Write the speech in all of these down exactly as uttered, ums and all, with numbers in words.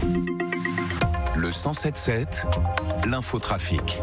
Le cent sept sept, l'infotrafic.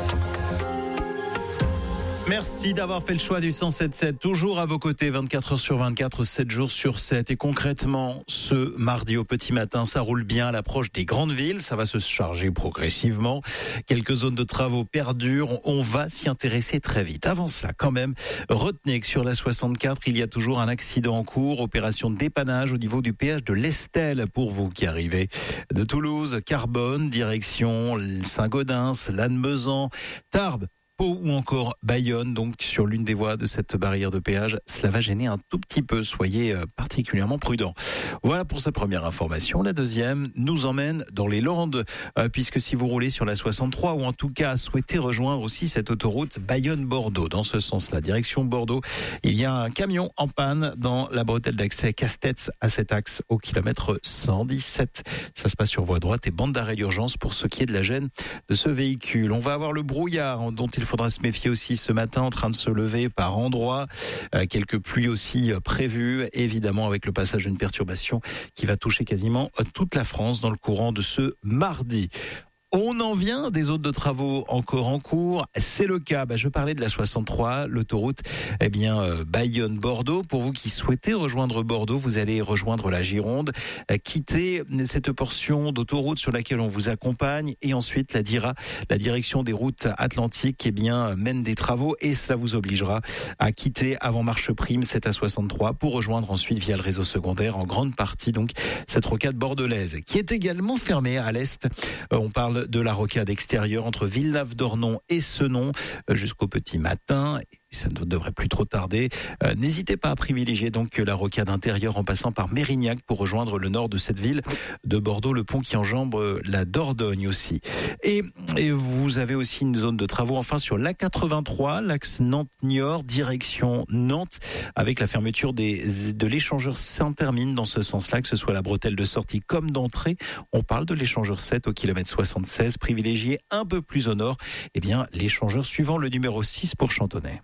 Merci d'avoir fait le choix du cent sept sept, toujours à vos côtés, vingt-quatre heures sur vingt-quatre, sept jours sur sept. Et concrètement, ce mardi au petit matin, ça roule bien à l'approche des grandes villes. Ça va se charger progressivement. Quelques zones de travaux perdurent. On va s'y intéresser très vite. Avant cela, quand même, retenez que sur la soixante-quatre, il y a toujours un accident en cours. Opération de dépannage au niveau du péage de l'Estelle pour vous qui arrivez de Toulouse, Carbone, direction Saint-Gaudens, Lannemezan, Tarbes, Pau ou encore Bayonne, donc sur l'une des voies de cette barrière de péage. Cela va gêner un tout petit peu, soyez particulièrement prudents. Voilà pour cette première information. La deuxième nous emmène dans les Landes, euh, puisque si vous roulez sur la soixante-trois, ou en tout cas souhaitez rejoindre aussi cette autoroute Bayonne-Bordeaux, dans ce sens-là, direction Bordeaux, il y a un camion en panne dans la bretelle d'accès Castets à cet axe au kilomètre cent dix-sept. Ça se passe sur voie droite et bande d'arrêt d'urgence pour ce qui est de la gêne de ce véhicule. On va avoir le brouillard dont il faudra se méfier aussi ce matin, en train de se lever par endroits. Euh, quelques pluies aussi euh, prévues, évidemment avec le passage d'une perturbation qui va toucher quasiment toute la France dans le courant de ce mardi. On en vient des zones de travaux encore en cours. C'est le cas. Bah, je parlais de la soixante-trois, l'autoroute, eh bien euh, Bayonne-Bordeaux. Pour vous qui souhaitez rejoindre Bordeaux, vous allez rejoindre la Gironde, euh, quitter cette portion d'autoroute sur laquelle on vous accompagne, et ensuite la D I R A, la direction des routes atlantiques, eh bien mène des travaux, et cela vous obligera à quitter avant Marche Prime cette A soixante-trois pour rejoindre ensuite via le réseau secondaire en grande partie donc cette rocade bordelaise qui est également fermée à l'est. Euh, on parle de la rocade extérieure entre Villeneuve-d'Ornon et Senon jusqu'au petit matin. Ça ne devrait plus trop tarder. Euh, n'hésitez pas à privilégier donc la rocade intérieure en passant par Mérignac pour rejoindre le nord de cette ville de Bordeaux, le pont qui enjambe la Dordogne aussi. Et, et vous avez aussi une zone de travaux enfin sur l'A quatre-vingt-trois, l'axe Nantes-Niort, direction Nantes, avec la fermeture des, de l'échangeur Saint-Hermine dans ce sens-là, que ce soit la bretelle de sortie comme d'entrée. On parle de l'échangeur sept au kilomètre soixante-seize, privilégié un peu plus au nord, eh bien l'échangeur suivant le numéro six pour Chantonnay.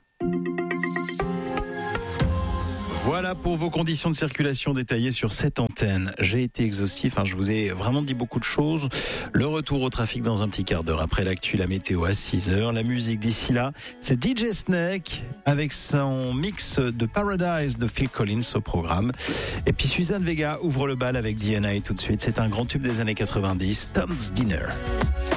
Voilà pour vos conditions de circulation détaillées sur cette antenne. J'ai été exhaustif, hein, je vous ai vraiment dit beaucoup de choses. Le retour au trafic dans un petit quart d'heure après l'actu, la météo à six heures. La musique d'ici là, c'est D J Snake avec son mix de Paradise de Phil Collins au programme. Et puis Suzanne Vega ouvre le bal avec D N A tout de suite. C'est un grand tube des années quatre-vingt-dix, Tom's Dinner.